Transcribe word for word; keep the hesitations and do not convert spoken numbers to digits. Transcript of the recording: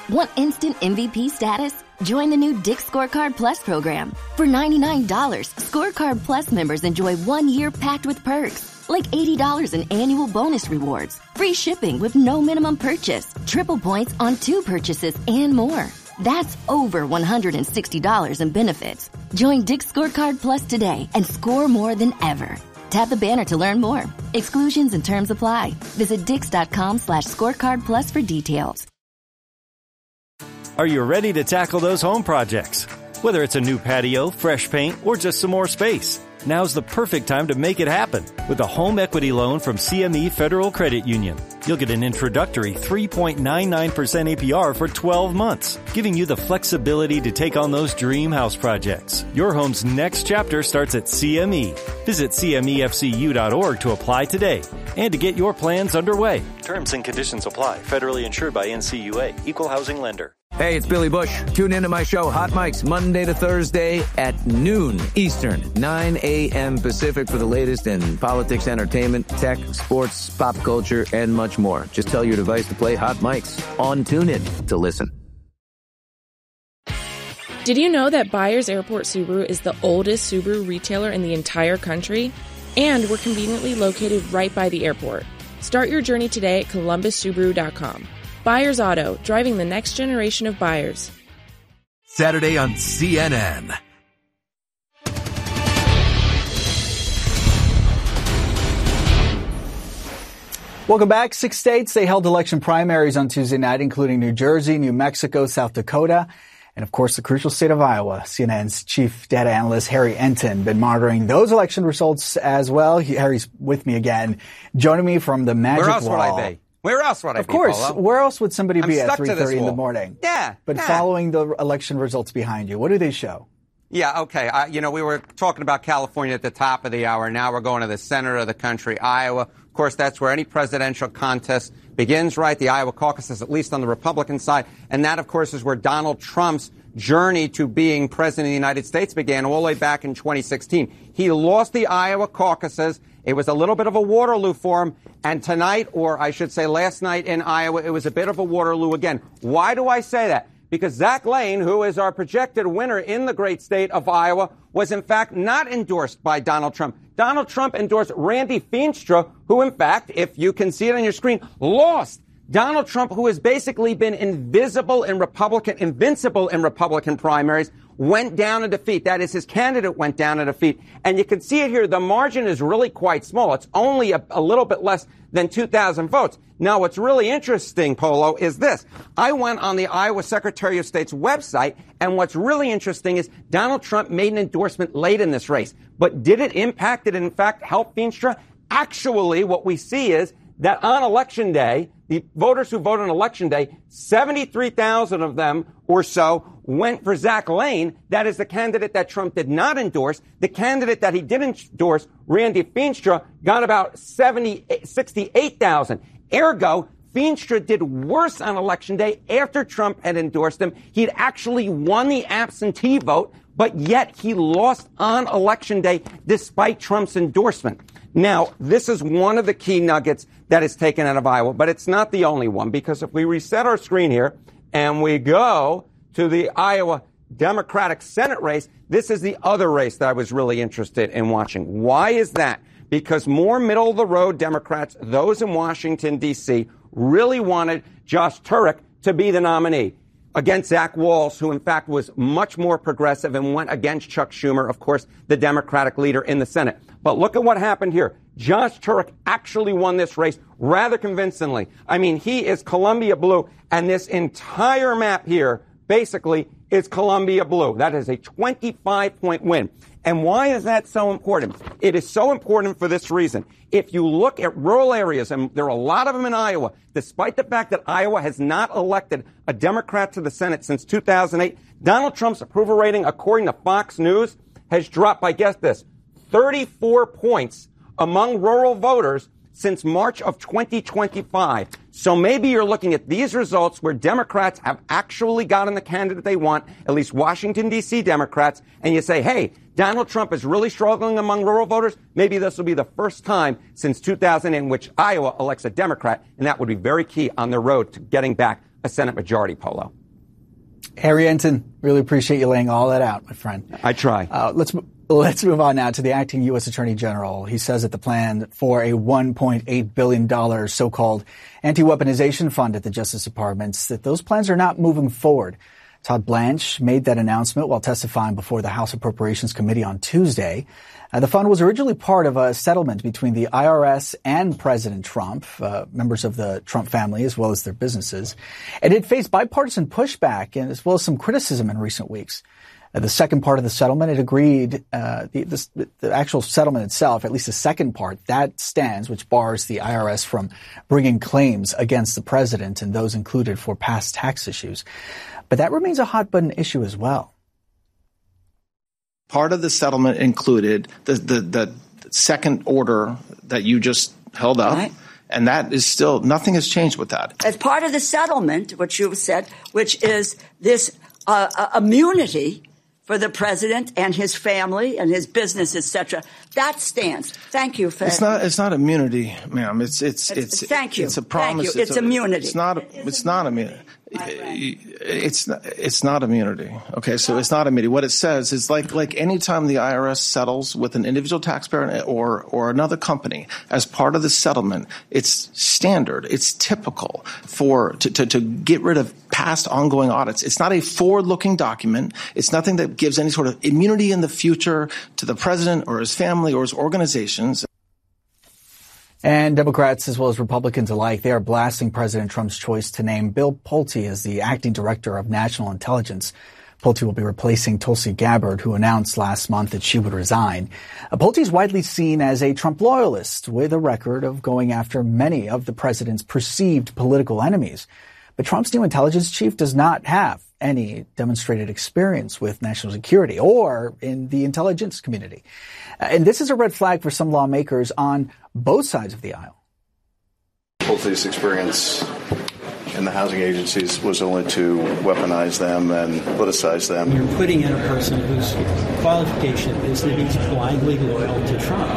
Want instant M V P status? Join the new Dick's Scorecard Plus program. For ninety-nine dollars, Scorecard Plus members enjoy one year packed with perks, like eighty dollars in annual bonus rewards, free shipping with no minimum purchase, triple points on two purchases, and more. That's over one hundred sixty dollars in benefits. Join Dick's Scorecard Plus today and score more than ever. Tap the banner to learn more. Exclusions and terms apply. Visit dix.com slash scorecard plus for details. Are you ready to tackle those home projects? Whether it's a new patio, fresh paint, or just some more space, now's the perfect time to make it happen with a home equity loan from C M E Federal Credit Union. You'll get an introductory three point nine nine percent A P R for twelve months, giving you the flexibility to take on those dream house projects. Your home's next chapter starts at C M E. Visit C M E F C U dot org to apply today and to get your plans underway. Terms and conditions apply. Federally insured by N C U A. Equal housing lender. Hey, it's Billy Bush. Tune into my show, Hot Mics, Monday to Thursday at noon Eastern, nine a.m. Pacific for the latest in politics, entertainment, tech, sports, pop culture, and much more. Just tell your device to play Hot Mics on TuneIn to listen. Did you know that Byers Airport Subaru is the oldest Subaru retailer in the entire country? And we're conveniently located right by the airport. Start your journey today at columbus subaru dot com. Byers Auto, driving the next generation of buyers. Saturday on C N N. Welcome back. Six states, they held election primaries on Tuesday night, including New Jersey, New Mexico, South Dakota, and of course the crucial state of Iowa. C N N's chief data analyst Harry Enton been monitoring those election results as well. He, Harry's with me again, joining me from the Magic Wall. Where else would I be? Where else would I of be, Of course. Polo? Where else would somebody I'm be at stuck three thirty in the morning? Yeah. But yeah. following the election results behind you, what do they show? Yeah, okay. Uh, you know, we were talking about California at the top of the hour. Now we're going to the center of the country, Iowa. Of course, that's where any presidential contest begins, right? The Iowa caucuses, at least on the Republican side. And that, of course, is where Donald Trump's journey to being president of the United States began all the way back in twenty sixteen. He lost the Iowa caucuses. It was a little bit of a Waterloo for him. And tonight, or I should say last night in Iowa, it was a bit of a Waterloo again. Why do I say that? Because Zach Lane, who is our projected winner in the great state of Iowa, was in fact not endorsed by Donald Trump. Donald Trump endorsed Randy Feenstra, who in fact, if you can see it on your screen, lost. Donald Trump, who has basically been invisible in Republican, invincible in Republican primaries, went down in defeat. That is, his candidate went down in defeat. And you can see it here. The margin is really quite small. It's only a, a little bit less than two thousand votes. Now, what's really interesting, Polo, is this. I went on the Iowa Secretary of State's website, and what's really interesting is Donald Trump made an endorsement late in this race. But did it impact, did it in fact help Feenstra? Actually, what we see is that on Election Day, the voters who voted on Election Day, seventy-three thousand of them or so went for Zach Lane. That is the candidate that Trump did not endorse. The candidate that he did endorse, Randy Feenstra, got about seventy, sixty-eight thousand. Ergo, Feenstra did worse on Election Day after Trump had endorsed him. He'd actually won the absentee vote, but yet he lost on Election Day despite Trump's endorsement. Now, this is one of the key nuggets that is taken out of Iowa, but it's not the only one, because if we reset our screen here and we go to the Iowa Democratic Senate race, this is the other race that I was really interested in watching. Why is that? Because more middle-of-the-road Democrats, those in Washington, D C, really wanted Josh Turek to be the nominee against Zach Walz, who in fact was much more progressive and went against Chuck Schumer, of course, the Democratic leader in the Senate. But look at what happened here. Josh Turek actually won this race rather convincingly. I mean, he is Columbia blue, and this entire map here basically is Columbia blue. That is a twenty-five point win. And why is that so important? It is so important for this reason. If you look at rural areas, and there are a lot of them in Iowa, despite the fact that Iowa has not elected a Democrat to the Senate since two thousand eight, Donald Trump's approval rating, according to Fox News, has dropped by, guess this, thirty-four points among rural voters since March of twenty twenty-five. So maybe you're looking at these results where Democrats have actually gotten the candidate they want, at least Washington, D C Democrats, and you say, hey, Donald Trump is really struggling among rural voters. Maybe this will be the first time since two thousand in which Iowa elects a Democrat, and that would be very key on their road to getting back a Senate majority, Polo. Harry Enten, really appreciate you laying all that out, my friend. I try. Uh, let's let's move on now to the acting U S Attorney General. He says that the plan for a one point eight billion dollars so-called anti-weaponization fund at the Justice Department, that those plans are not moving forward. Todd Blanche made that announcement while testifying before the House Appropriations Committee on Tuesday. Uh, the fund was originally part of a settlement between the I R S and President Trump, uh, members of the Trump family, as well as their businesses. And it faced bipartisan pushback and as well as some criticism in recent weeks. Uh, the second part of the settlement, it agreed, uh, the, the, the actual settlement itself, at least the second part, that stands, which bars the I R S from bringing claims against the president and those included for past tax issues. But that remains a hot button issue as well. Part of the settlement included the, the, the second order that you just held up. Right. And that is still, nothing has changed with that. As part of the settlement, which you said, which is this uh, uh, immunity for the president and his family and his business, et cetera, that stands. Thank you for It's not. It's not immunity, ma'am. It's it's it's. it's thank you. It's a promise. Thank you. It's, it's a, immunity. It's not. It's, it's not immunity. It's not, it's not immunity. Okay, so it's not immunity. What it says is like like any time the I R S settles with an individual taxpayer or or another company as part of the settlement, it's standard. It's typical for to to, to get rid of past ongoing audits. It's not a forward-looking document. It's nothing that gives any sort of immunity in the future to the president or his family or his organizations. And Democrats as well as Republicans alike, they are blasting President Trump's choice to name Bill Pulte as the acting director of national intelligence. Pulte will be replacing Tulsi Gabbard, who announced last month that she would resign. Uh, Pulte is widely seen as a Trump loyalist with a record of going after many of the president's perceived political enemies. But Trump's new intelligence chief does not have any demonstrated experience with national security or in the intelligence community. And this is a red flag for some lawmakers on both sides of the aisle. Pulte's experience in the housing agencies was only to weaponize them and politicize them. You're putting in a person whose qualification is that he's blindly loyal to Trump.